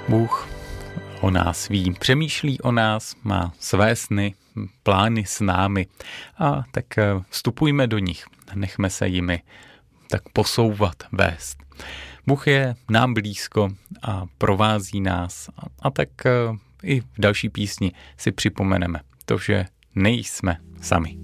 Bůh o nás ví, přemýšlí o nás, má své sny, plány s námi a tak vstupujme do nich, nechme se jimi tak posouvat, vést. Bůh je nám blízko a provází nás a tak i v další písni si připomeneme to, že nejsme sami.